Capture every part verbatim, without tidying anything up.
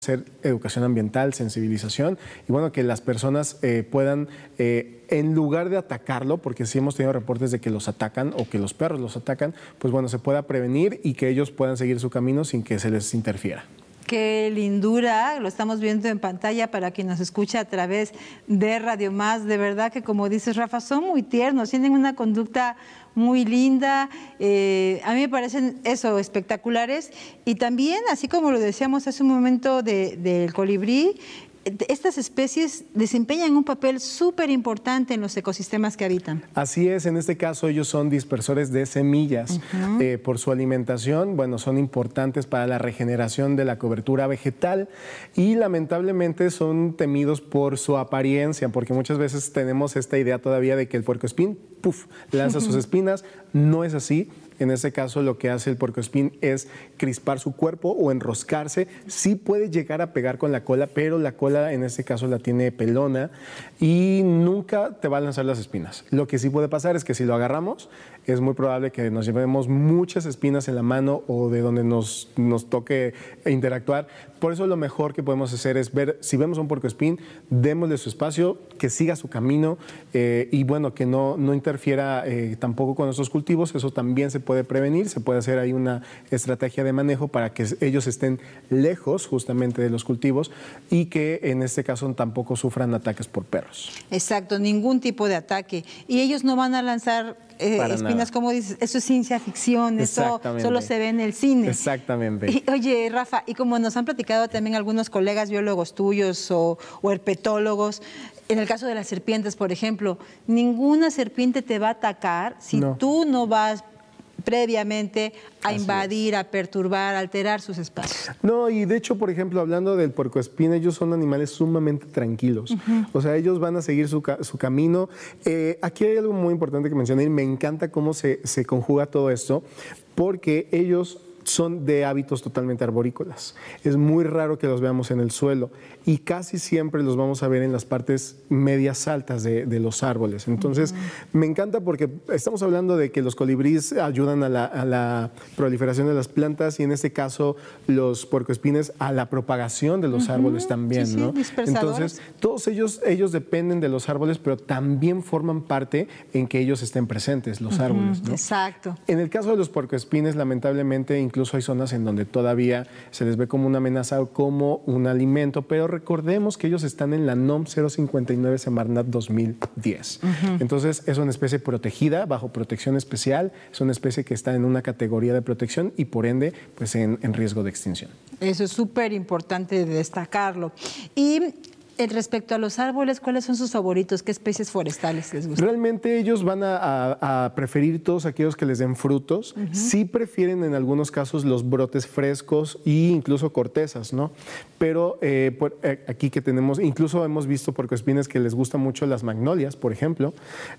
hacer educación ambiental, sensibilización y bueno, que las personas eh, puedan, eh, en lugar de atacarlo, porque sí hemos tenido reportes de que los atacan o que los perros los atacan, pues bueno, se pueda prevenir y que ellos puedan seguir su camino sin que se les interfiera. Qué lindura, lo estamos viendo en pantalla para quien nos escucha a través de Radio Más. De verdad que, como dices, Rafa, son muy tiernos, tienen una conducta muy linda. Eh, a mí me parecen eso, espectaculares. Y también, así como lo decíamos hace un momento de, del colibrí, estas especies desempeñan un papel súper importante en los ecosistemas que habitan. Así es, en este caso ellos son dispersores de semillas. Uh-huh. eh, por su alimentación, bueno, son importantes para la regeneración de la cobertura vegetal y lamentablemente son temidos por su apariencia, porque muchas veces tenemos esta idea todavía de que el puercoespín, puf, lanza sus espinas. No es así. En este caso lo que hace el puercoespín es crispar su cuerpo o enroscarse. Sí puede llegar a pegar con la cola, pero la cola en este caso la tiene pelona y nunca te va a lanzar las espinas. Lo que sí puede pasar es que si lo agarramos, es muy probable que nos llevemos muchas espinas en la mano o de donde nos, nos toque interactuar. Por eso lo mejor que podemos hacer es ver, si vemos a un puercoespín, démosle su espacio, que siga su camino eh, y bueno, que no, no interfiera eh, tampoco con nuestros cultivos. Eso también se puede prevenir, se puede hacer ahí una estrategia de manejo para que ellos estén lejos justamente de los cultivos y que en este caso tampoco sufran ataques por perros. Exacto, ningún tipo de ataque. Y ellos no van a lanzar eh, espinas, nada. Como dices, eso es ciencia ficción, eso solo se ve en el cine. Exactamente. Y, oye, Rafa, y como nos han platicado también algunos colegas biólogos tuyos o, o herpetólogos, en el caso de las serpientes, por ejemplo, ninguna serpiente te va a atacar si no. tú no vas previamente a Así invadir, es. a perturbar, a alterar sus espacios. No, y de hecho, por ejemplo, hablando del puercoespín, ellos son animales sumamente tranquilos. Uh-huh. O sea, ellos van a seguir su, su camino. Eh, aquí hay algo muy importante que mencionar y me encanta cómo se, se conjuga todo esto, porque ellos son de hábitos totalmente arborícolas. Es muy raro que los veamos en el suelo y casi siempre los vamos a ver en las partes medias altas de, de los árboles. Entonces, uh-huh. me encanta porque estamos hablando de que los colibríes ayudan a la, a la proliferación de las plantas y en este caso los puercoespines a la propagación de los uh-huh. árboles también, sí, ¿no? Sí, Entonces, todos ellos, ellos dependen de los árboles, pero también forman parte en que ellos estén presentes, los uh-huh. árboles, ¿no? Exacto. En el caso de los puercoespines, lamentablemente, incluso hay zonas en donde todavía se les ve como una amenaza o como un alimento, pero recordemos que ellos están en la N O M cero cincuenta y nueve Semarnat dos mil diez. Uh-huh. Entonces, es una especie protegida, bajo protección especial, es una especie que está en una categoría de protección y, por ende, pues en, en riesgo de extinción. Eso es súper importante destacarlo. Y respecto a los árboles, ¿cuáles son sus favoritos? ¿Qué especies forestales les gustan? Realmente ellos van a, a, a preferir todos aquellos que les den frutos. Uh-huh. Sí prefieren en algunos casos los brotes frescos e incluso cortezas, ¿no? Pero eh, por, eh, aquí que tenemos, incluso hemos visto puercoespines que les gustan mucho las magnolias, por ejemplo.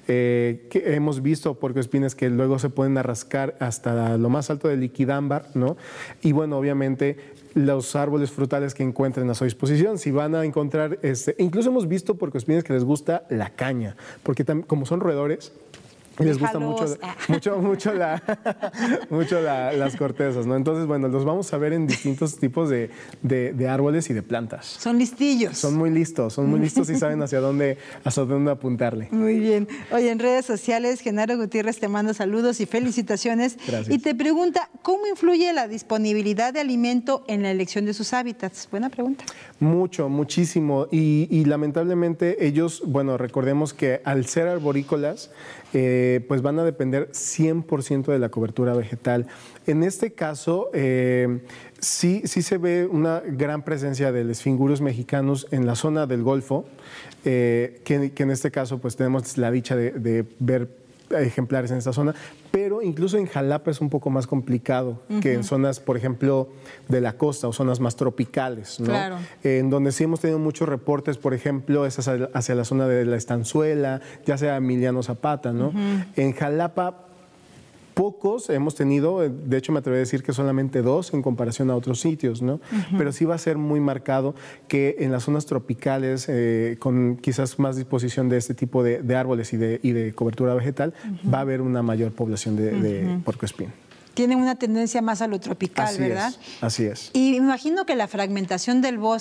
Eh, que hemos visto puercoespines que luego se pueden arrascar hasta lo más alto del liquidámbar, ¿no? Y bueno, obviamente los árboles frutales que encuentren a su disposición. Si van a encontrar, este, incluso hemos visto puercoespines que les gusta la caña, porque tam, como son roedores, les gusta mucho, mucho, mucho, la, mucho la, las cortezas, ¿no? Entonces, bueno, los vamos a ver en distintos tipos de, de, de árboles y de plantas. Son listillos. Son muy listos, son muy listos y saben hacia dónde, hacia dónde apuntarle. Muy bien. Oye, en redes sociales, Genaro Gutiérrez te manda saludos y felicitaciones. Gracias. Y te pregunta, ¿cómo influye la disponibilidad de alimento en la elección de sus hábitats? Buena pregunta. Mucho, muchísimo. Y, y lamentablemente ellos, bueno, recordemos que al ser arborícolas, eh, pues van a depender cien por ciento de la cobertura vegetal. En este caso, eh, sí, sí se ve una gran presencia del Esfingurus mexicanus en la zona del Golfo, eh, que, que en este caso pues tenemos la dicha de, de ver ejemplares en esta zona, pero incluso en Jalapa es un poco más complicado uh-huh. que en zonas, por ejemplo, de la costa o zonas más tropicales, ¿no? Claro. Eh, en donde sí hemos tenido muchos reportes, por ejemplo, es hacia, hacia la zona de la Estanzuela, ya sea Emiliano Zapata, ¿no? Uh-huh. En Jalapa pocos hemos tenido, de hecho me atrevo a decir que solamente dos en comparación a otros sitios, ¿no? Uh-huh. Pero sí va a ser muy marcado que en las zonas tropicales, eh, con quizás más disposición de este tipo de, de árboles y de, y de cobertura vegetal, uh-huh. va a haber una mayor población de, uh-huh. de puercoespín. tienen una tendencia más a lo tropical, así ¿verdad? Es, así es. Y me imagino que la fragmentación del bosque